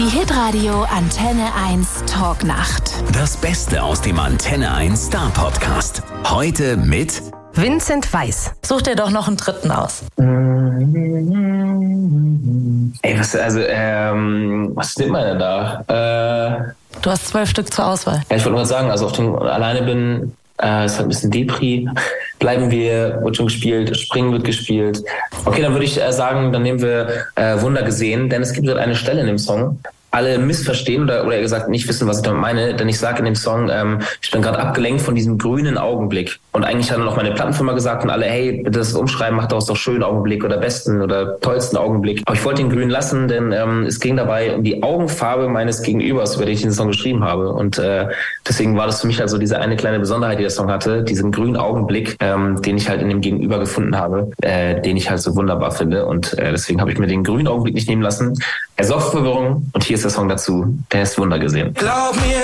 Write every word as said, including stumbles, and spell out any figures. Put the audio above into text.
Die Hitradio Antenne eins Talknacht. Das Beste aus dem Antenne eins Star Podcast. Heute mit Vincent Weiss. Such dir doch noch einen dritten aus. Ey, was, also, ähm, was nimmt man denn da? Äh, Du hast zwölf Stück zur Auswahl. ja, ich wollte mal sagen, also auf dem Alleine bin, äh, ist halt ein bisschen Depri. Bleiben wir, wird schon gespielt, Springen wird gespielt. Okay, dann würde ich äh, sagen, dann nehmen wir äh, Wunder gesehen, denn es gibt dort eine Stelle in dem Song, alle missverstehen oder, oder eher gesagt nicht wissen, was ich damit meine, denn ich sage in dem Song, ähm, ich bin gerade abgelenkt von diesem grünen Augenblick. Und eigentlich hat dann noch meine Plattenfirma gesagt und alle, hey, bitte das umschreiben, macht daraus doch schönen Augenblick oder besten oder tollsten Augenblick. Aber ich wollte den grün lassen, denn ähm, es ging dabei um die Augenfarbe meines Gegenübers, über den ich den Song geschrieben habe. Und äh, deswegen war das für mich also diese eine kleine Besonderheit, die der Song hatte, diesen grünen Augenblick, ähm, den ich halt in dem Gegenüber gefunden habe, äh, den ich halt so wunderbar finde. Und äh, deswegen habe ich mir den grünen Augenblick nicht nehmen lassen. Er sorgt für Verwirrung und hier ist der Song dazu. Der ist Wunder gesehen. Glaub mir.